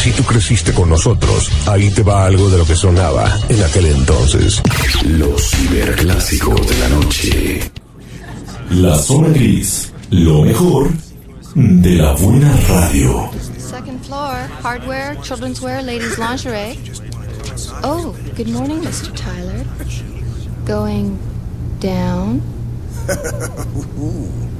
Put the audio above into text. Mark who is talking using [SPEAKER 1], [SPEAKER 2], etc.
[SPEAKER 1] Si tú creciste con nosotros, ahí te va algo de lo que sonaba en aquel entonces.
[SPEAKER 2] Los ciberclásicos de la noche. La zona gris, lo mejor de la buena radio.
[SPEAKER 3] Second floor, hardware, children's wear, ladies' lingerie. Oh, good morning, Mr. Tyler. Going down?